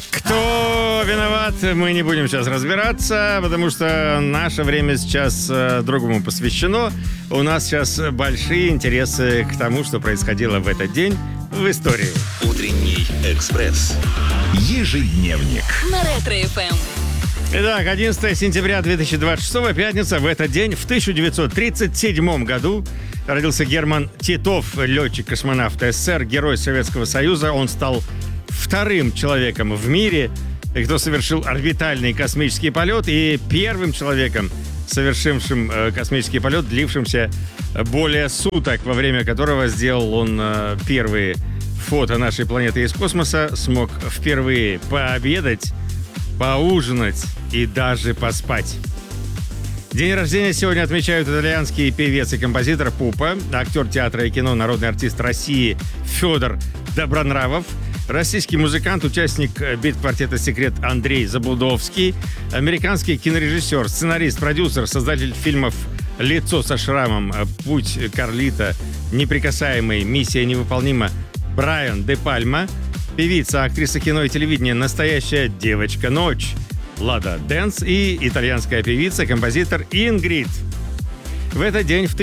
Кто виноват, мы не будем сейчас разбираться, потому что наше время сейчас другому посвящено. У нас сейчас большие интересы к тому, что происходило в этот день в истории. Утренний экспресс. Ежедневник. На Ретро-ФМ. Итак, 11 сентября 2026, пятница. В этот день, в 1937 году, родился Герман Титов, летчик-космонавт СССР, герой Советского Союза. Он стал вторым человеком в мире, кто совершил орбитальный космический полет, и первым человеком, совершившим космический полет, длившимся более суток, во время которого сделал он первые фото нашей планеты из космоса, смог впервые пообедать, поужинать и даже поспать. День рождения сегодня отмечают итальянский певец и композитор Пупа, актер театра и кино, народный артист России Федор Добронравов, российский музыкант, участник бит-квартета «Секрет» Андрей Заблудовский, американский кинорежиссер, сценарист, продюсер, создатель фильмов «Лицо со шрамом», «Путь Карлита», «Неприкасаемый», «Миссия невыполнима» Брайан Де Пальма, певица, актриса кино и телевидения «Настоящая девочка Ночь» Лада Дэнс и итальянская певица, композитор Ингрид. В этот день, в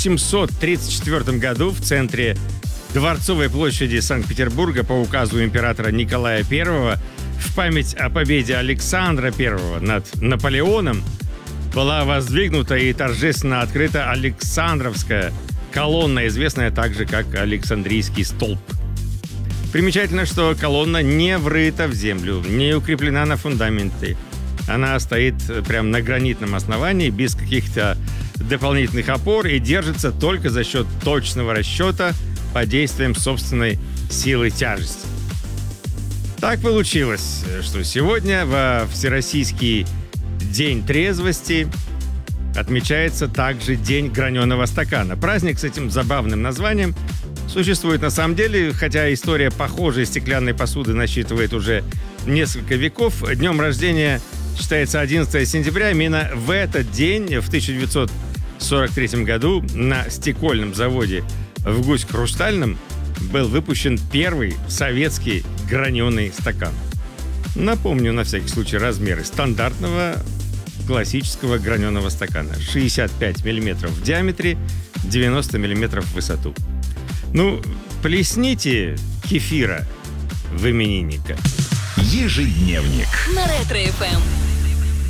1834 году, в центре Дворцовой площади Санкт-Петербурга по указу императора Николая I в память о победе Александра I над Наполеоном была воздвигнута и торжественно открыта Александровская колонна, известная также как Александрийский столб. Примечательно, что колонна не врыта в землю, не укреплена на фундаменте. Она стоит прямо на гранитном основании, без каких-то дополнительных опор, и держится только за счет точного расчета по действиям собственной силы тяжести. Так получилось, что сегодня во Всероссийский день трезвости отмечается также День граненого стакана. Праздник с этим забавным названием существует на самом деле, хотя история похожей стеклянной посуды насчитывает уже несколько веков. Днем рождения считается 11 сентября. Именно в этот день, в 1943 году, на стекольном заводе в Гусь-Хрустальном был выпущен первый советский граненый стакан. Напомню на всякий случай размеры стандартного классического граненого стакана. 65 мм в диаметре, 90 мм в высоту. Ну, плесните кефира в именинника. Ежедневник. На Ретро-ФМ.